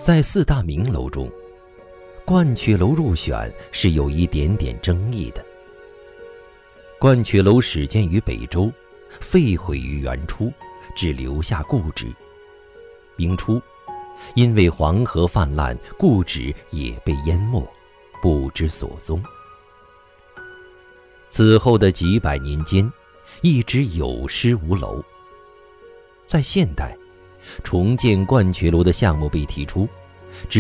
在四大名楼中，鹳曲楼入选是有一点点争议的。鹳曲楼始建于北周，废毁于元初，只留下故址。明初，因为黄河泛滥，故址也被淹没，不知所踪。此后的几百年间，一直有失无楼。在现代，重建鹳曲楼的项目被提出，